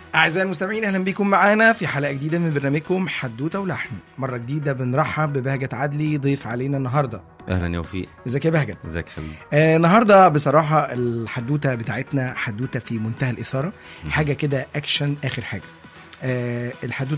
أعزائي المستمعين، أهلا بكم معنا في حلقة جديدة من برنامجكم حدوتة ولحن. مرة جديدة بنرحب ببهجت عدلي ضيف علينا النهاردة. أهلا يا وفيق. ازيك يا بهجت؟ ازيك حبيبي. النهاردة بصراحة الحدوتة بتاعتنا حدوتة في منتهى الإثارة، حاجة كده أكشن آخر حاجة. الحدوتة